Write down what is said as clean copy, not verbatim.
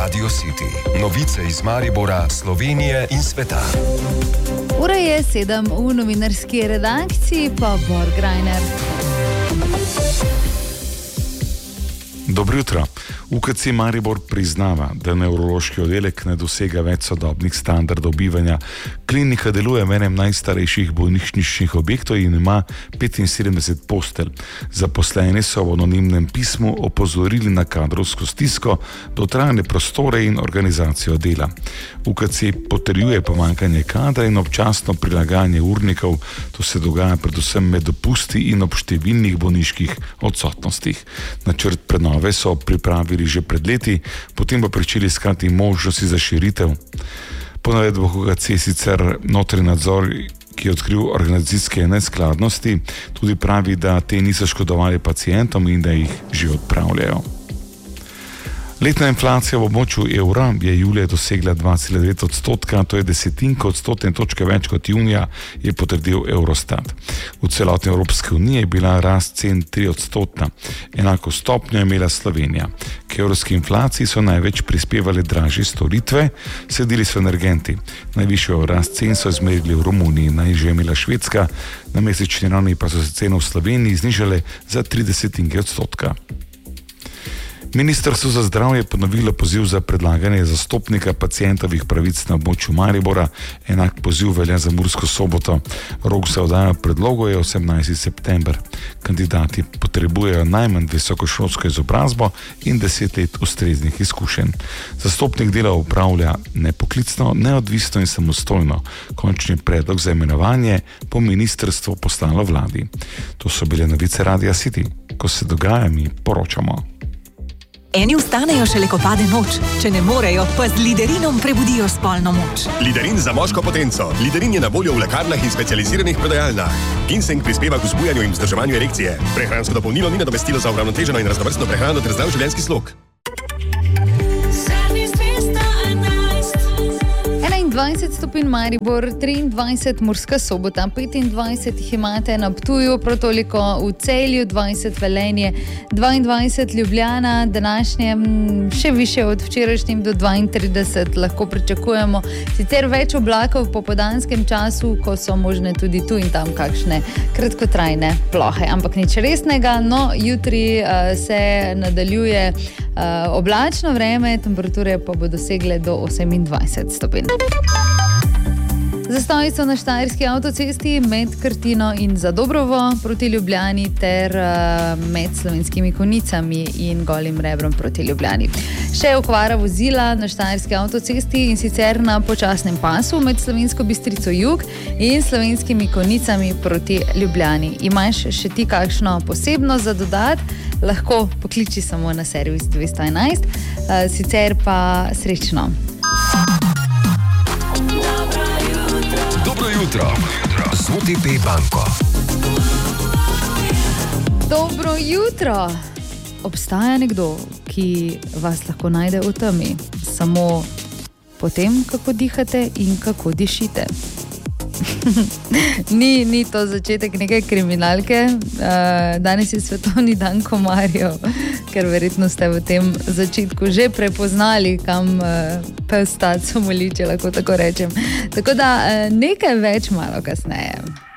Radio City. Novice iz Maribora, Slovenije in sveta. Ura je 7, v novinarski redakciji pa Borgrajner. Dobro jutro. UKC Maribor priznava, da nevrološki oddelek ne dosega več sodobnih standardov bivanja. Klinika deluje v enem najstarejših bolnišničnih objektov in ima 75 postelj. Zaposleni so v anonimnem pismu opozorili na kadrovsko stisko, dotrajane prostore in organizacijo dela. UKC potrjuje pomanjkanje kadra in občasno prilagajanje urnikov. To se dogaja predvsem med dopusti in ob številnih bolniških odsotnostih. Načrt prenove so pripravili že pred leti, potem pa pričeli iskati možnosti za širitev. Po navedbah UKC sicer notranji nadzor, ki je odkril organizacijske neskladnosti, tudi pravi, da te niso škodovali pacientom in da jih že odpravljajo. Letna inflacija v območju evra je julija dosegla 2,9%, to je desetinka odstotne točke več kot junija, je potrdil Eurostat. V celotni Evropski uniji je bila rast cen 3%, enako stopnjo je imela Slovenija. K evropski inflaciji so največ prispevali dražje storitve, sledili so energenti. Najvišjo rast cen so izmerili v Romuniji, najnižjo je imela Švedska, na mesečni ravni pa so se cene v Sloveniji znižale za 0,3%. Ministrstvo za zdravje je ponovilo poziv za predlaganje zastopnika pacientovih pravic na območju Maribora. Enak poziv velja za Mursko Soboto. Rok za oddajo predlogov je 18. september. Kandidati potrebujejo najmanj visokošolsko izobrazbo in 10 let ustreznih izkušenj. Zastopnik dela upravlja nepoklicno, neodvisno in samostojno. Končni predlog za imenovanje bo ministrstvo poslalo vladi. To so bile novice Radia City. Ko se dogaja, mi poročamo. Eni vstanejo šele, ko pade noč. Če ne morejo, pa z Liderinom prebudijo spolno moč. Liderin za moško potenco. Liderin je na voljo v lekarnah in specializiranih prodajalnah. Ginseng prispeva k vzbujanju in vzdrževanju erekcije. Prehransko dopolnilo ni nadomestilo za uravnoteženo in raznovrstno prehrano ter zdrav življenjski slog. 21 stopinj Maribor, 23 Murska Sobota, 25 jih imate na Ptuju, prav toliko v Celju, 20 Velenje, 22 Ljubljana, današnje še više od včerajšnjim do 32 lahko pričakujemo. Sicer več oblakov v popoldanskem času, ko so možne tudi tu in tam kakšne kratkotrajne plohe, ampak nič resnega. No, jutri se nadaljuje oblačno vreme, temperature pa bodo dosegle do 28 stopinj. Zastoji so na Štajerski avtocesti med Krtino in Zadobrovo proti Ljubljani ter med Slovenskimi Konjicami in Golim Rebrom proti Ljubljani. Še okvara vozila na Štajerski avtocesti in sicer na počasnem pasu med Slovensko Bistrico Jug in Slovenskimi Konjicami proti Ljubljani. Imaš še ti kakšno posebno za dodati? Lahko pokliči samo na servis 211, sicer pa srečno. Dobro jutro. Z OTP banko. Dobro jutro. Obstaja nekdo, ki vas lahko najde v temi, samo po tem, kako dihate in kako dišite. Ni to začetek neke kriminalke. Danes je svetovni dan komarjev, ker verjetno ste v tem začetku že prepoznali, kam pes taco moli, če lahko tako rečem. Tako da nekaj več malo kasneje.